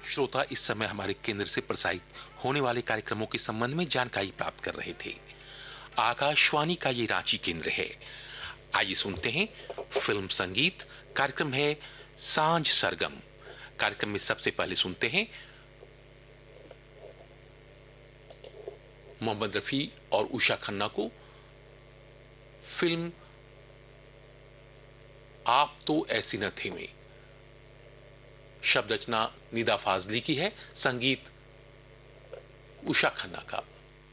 श्रोता इस समय हमारे केंद्र से प्रसारित होने वाले कार्यक्रमों के संबंध में जानकारी प्राप्त कर रहे थे। आकाशवाणी का ये रांची केंद्र है। आइए सुनते हैं फिल्म संगीत। कार्यक्रम है सांझ सरगम। कार्यक्रम में सबसे पहले सुनते हैं मोहम्मद रफी और उषा खन्ना को फिल्म आप तो ऐसी न थे में। शब्द रचना निदा फाजली की है, संगीत उषा खन्ना का।